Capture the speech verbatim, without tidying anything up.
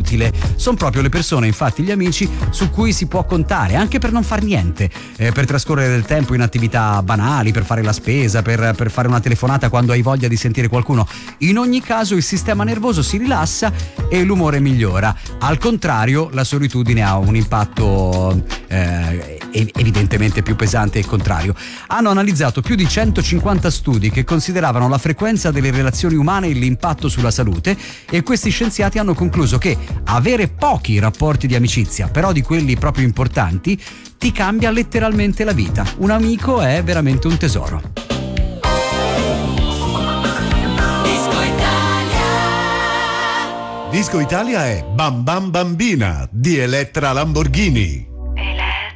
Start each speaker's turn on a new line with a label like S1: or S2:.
S1: utile. Sono proprio le persone, infatti, gli amici su cui si può contare, anche per non far niente, eh, per trascorrere del tempo in attività banali, per fare la spesa, per, per fare una telefonata quando hai voglia di sentire qualcuno. In ogni caso il sistema nervoso si rilassa e l'umore migliora. Al contrario, la solitudine ha un impatto eh, evidentemente più pesante e contrario. Hanno analizzato più di centocinquanta studi che consideravano la frequenza delle relazioni umane e l'impatto sulla salute, e questi scienziati hanno concluso che avere pochi rapporti di amicizia, però di quelli proprio importanti, ti cambia letteralmente la vita. Un amico è veramente un tesoro.
S2: Disco Italia.
S3: Disco Italia è Bam Bam Bambina di Elettra Lamborghini.